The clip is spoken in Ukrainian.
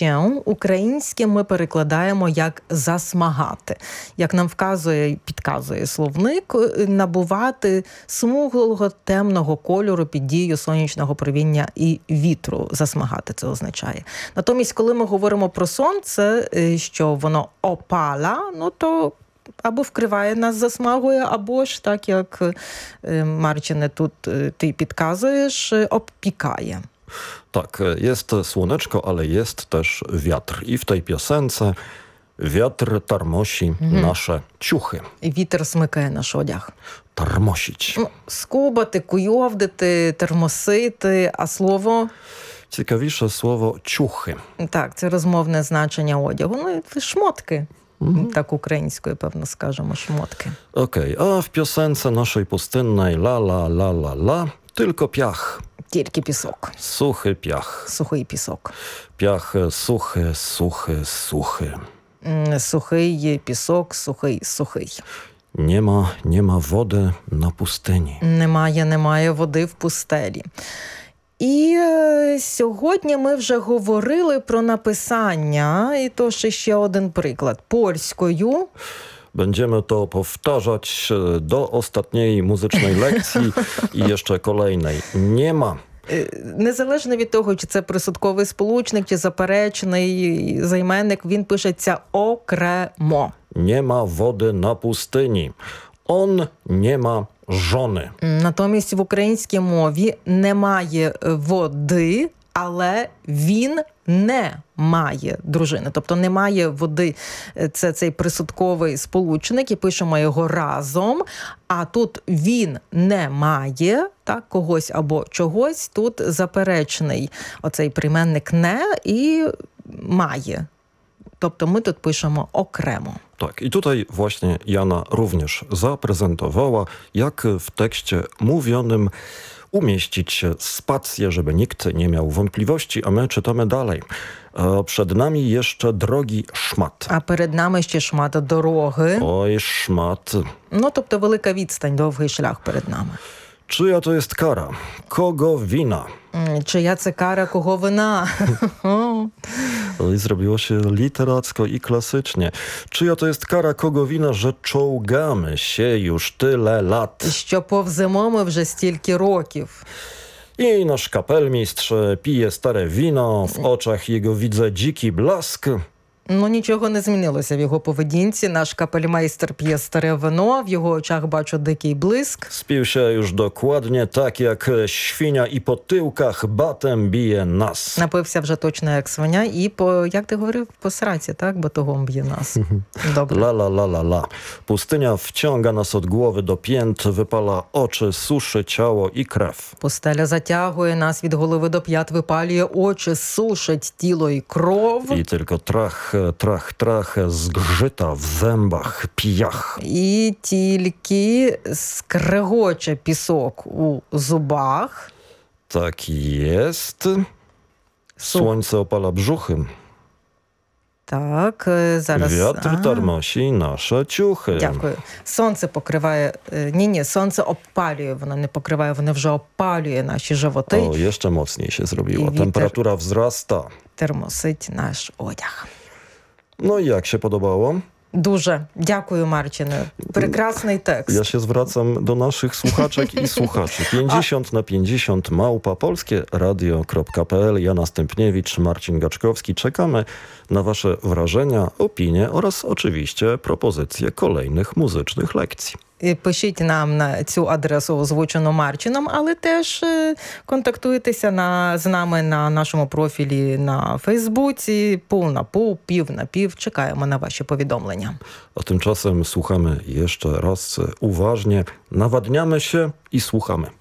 się українське ми перекладаємо як засмагати. Як нам підказує словник, набувати смуглого темного кольору під дією сонячного проміння і вітру. Засмагати це означає. Натомість, коли ми говоримо про сонце, що воно опала, то або вкриває нас засмагою, або ж, так як, Марчине, тут ти підказуєш, обпікає. Tak, jest słoneczko, ale jest też wiatr. I w tej piosence wiatr tarmosi nasze ciuchy. Вітер смикає наш одяг. Tarmosić. Скубати, куйовдити, термосити, а слово... Ciekawisze słowo ciuchy. Так, це розмовне значення одягу. Шмотки. Так українською, певно, скажемо, шмотки. Okej, a w piosence naszej pustynnej la la la la la tylko piach. Тільки пісок. Suchy piach. Сухий пісок. Piach suchy, suchy, suchy. Сухий пісок, сухий. Nie ma wody na pustyni. Немає води в пустелі. І сьогодні ми вже говорили про написання, і то ще один приклад. Польською. Będziemy to powtarzać do ostatniej muzycznej lekcji i jeszcze kolejnej. Nie ma. Незалежно від того, чи це присудковий сполучник, чи заперечний займенник, він пишеться окремо. Nie ma wody na pustyni. On nie ma żony. Натомість в українській мові немає води, але він не має дружини. Тобто немає води, це цей присудковий сполучник, і пишемо його разом, а тут він не має, так, когось або чогось, тут заперечний оцей прийменник не і має. Тобто ми тут пишемо окремо. Tak, i tutaj właśnie Jana również zaprezentowała, jak w tekście mówionym umieścić spację, żeby nikt nie miał wątpliwości, a my czytamy dalej. Przed nami jeszcze drogi szmat. А перед нами ще шмат дороги. Oj, szmat. Тобто велика відстань, довгий шлях перед нами. Czyja to jest kara? Kogo wina? Чия це кара, кого вина? I zrobiło się literacko i klasycznie. Czyja to jest kara, kogo wina, że czołgamy się już tyle lat? Що повземо ми вже стільки років. I nasz kapelmistrz pije stare wino, w oczach jego widzę dziki blask. Нічого не змінилося в його поведінці. Наш капельмейстер п'є старе вино, в його очах бачу дикий блиск. Spił się już dokładnie tak jak świnia i po tyłkach batem bije nas. Напився вже точно як свиня і як ти говорив, по сраці, так? Батогом б'є нас. Добре. La la la la la. Pustynia wciąga nas od głowy do pięt, wypala oczy, suszy ciało i krew. Пустеля затягує нас від голови до п'ят, випалює очі, сушить тіло і кров. I tylko trach, zgrzyta w zębach, pijach. І тільки скрегоче пісок у зубах. Tak jest. Słońce opala brzuchy. Так, зараз... Wiatr tarmosi nasze ciuchy. Дякую. Сонце покриває... Ні, сонце опалює, воно не покриває, воно вже опалює наші животи. O, jeszcze mocniej się zrobiło. Temperatura wzrasta. Термосить наш одяг. No i jak się podobało? Дуже. Дякую, Марчине. Прекрасний текст. Ja się zwracam do naszych słuchaczek i słuchaczy. 50/50 @polskieradio.pl. Jana Stępniewicz, Marcin Gaczkowski. Czekamy na wasze wrażenia, opinie oraz oczywiście propozycje kolejnych muzycznych lekcji. Пишіть нам на цю адресу, озвучену Марчином, але теж контактуйтеся з нами на нашому профілі на Фейсбуці. Пів на пів, пів на пів. Czekаємо на ваші повідомлення. A tymczasem słuchamy jeszcze raz uważnie. Nawadniamy się i słuchamy.